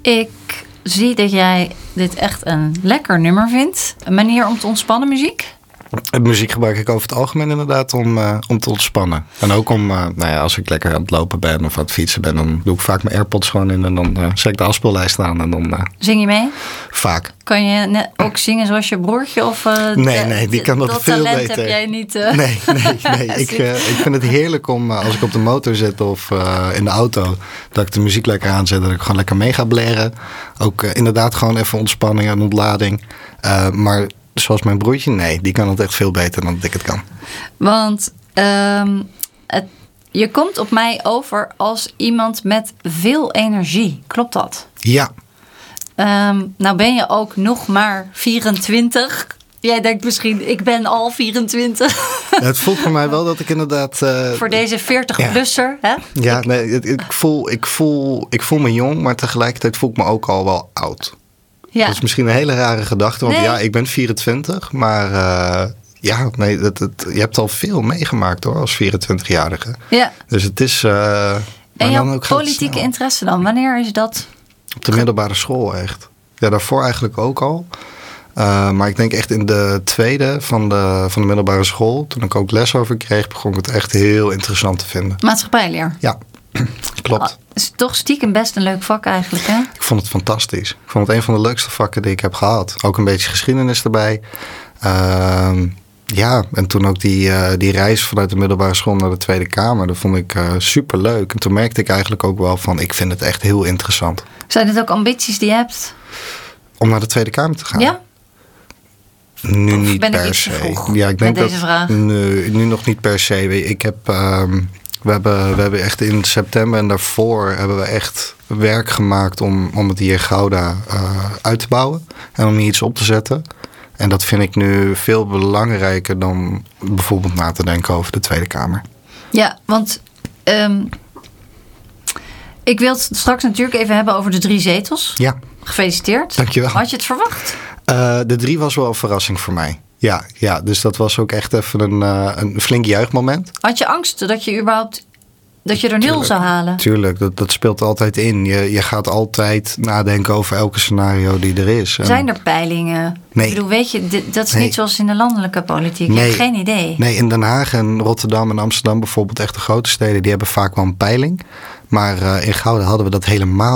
Ik zie dat jij dit echt een lekker nummer vindt. Een manier om te ontspannen, muziek? Muziek gebruik ik over het algemeen inderdaad om te ontspannen. En ook om, als ik lekker aan het lopen ben of aan het fietsen ben, dan doe ik vaak mijn AirPods gewoon in en dan zet ik de afspeellijst aan en dan... Zing je mee? Vaak. Kan je ook zingen zoals je broertje? Of, nee, die kan dat veel talent beter. Heb jij niet? Nee. Ik vind het heerlijk om als ik op de motor zit of in de auto, dat ik de muziek lekker aanzet, dat ik gewoon lekker mee ga blaren. Ook inderdaad gewoon even ontspanning en ontlading. Maar zoals mijn broertje, nee, die kan het echt veel beter dan dat ik het kan. Want je komt op mij over als iemand met veel energie. Klopt dat? Ja. Nou ben je ook nog maar 24. Jij denkt misschien, ik ben al 24. Het voelt voor mij wel dat ik inderdaad... voor deze 40-plusser, hè? Ja, nee, ik voel me jong, maar tegelijkertijd voel ik me ook al wel oud. Ja. Dat is misschien een hele rare gedachte, want ik ben 24, maar je hebt al veel meegemaakt hoor, als 24-jarige. Ja. Dus het is... en jouw politieke interesse dan, wanneer is dat? Op de middelbare school echt. Ja, daarvoor eigenlijk ook al. Maar ik denk echt in de tweede van de middelbare school, toen ik ook les over kreeg, begon ik het echt heel interessant te vinden. Maatschappijleer? Ja, klopt. Is toch stiekem best een leuk vak eigenlijk, hè? Ik vond het fantastisch. Ik vond het een van de leukste vakken die ik heb gehad. Ook een beetje geschiedenis erbij. En toen ook die reis vanuit de middelbare school naar de Tweede Kamer, dat vond ik superleuk. En toen merkte ik eigenlijk ook wel van, ik vind het echt heel interessant. Zijn dit ook ambities die je hebt? Om naar de Tweede Kamer te gaan? Ja. Nu niet per se. Ja, ik denk met deze vraag? Nu nog niet per se. Ik heb... We hebben echt in september en daarvoor hebben we echt werk gemaakt om het hier in Gouda uit te bouwen. En om hier iets op te zetten. En dat vind ik nu veel belangrijker dan bijvoorbeeld na te denken over de Tweede Kamer. Ja, want ik wil het straks natuurlijk even hebben over de 3 zetels. Ja. Gefeliciteerd. Dankjewel. Had je het verwacht? De 3 was wel een verrassing voor mij. Ja, dus dat was ook echt even een flink juichmoment. Had je angst dat je überhaupt er 0 zou halen? Tuurlijk, dat speelt altijd in. Je gaat altijd nadenken over elke scenario die er is. Zijn er peilingen? Nee. Ik bedoel, weet je, dat is niet zoals in de landelijke politiek. Nee. Ik heb geen idee. Nee, in Den Haag en Rotterdam en Amsterdam bijvoorbeeld, echt de grote steden, die hebben vaak wel een peiling. Maar in Gouda hadden we dat helemaal